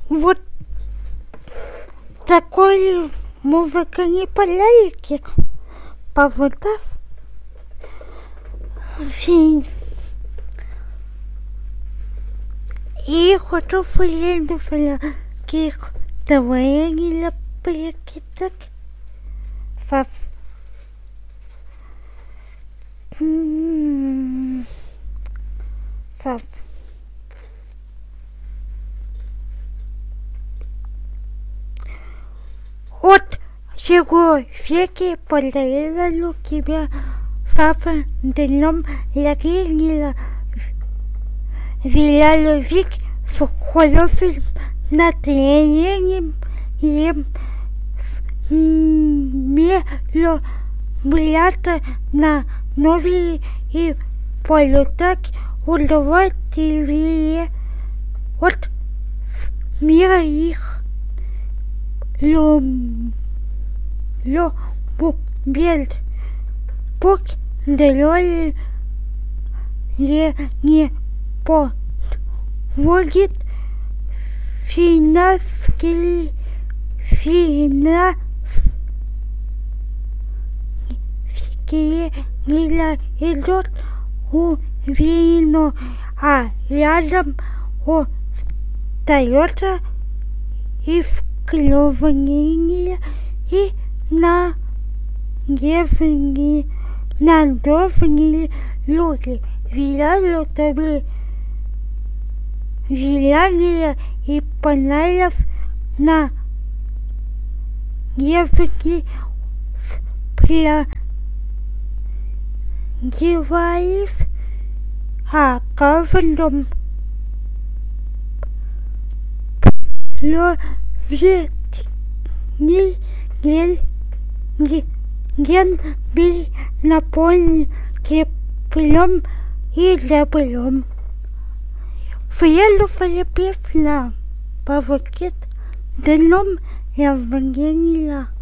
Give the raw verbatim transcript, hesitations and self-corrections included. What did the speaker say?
Вот такой музика не полярики, поводов, фин. И хочу филину филаких, давай не лапырки так. Фаф. Фаф. Вот чего веки подарила тебя фафа днем лягила виляла вик в холофильм на тренинге ем мело блята на новые и полетак удовольствие от мира их ло ло бубель пук долой ле не по вогит финавки финав фики мила идет у вино, а рядом у Тойота и вклевание и на гевни на довни люди виляли тобі виляли и панаев на гевни пля геваев а ковндом ло вет ни ген ген бил на поле теплом и добром. Фиелу филиппивна повокет дном Евангелия.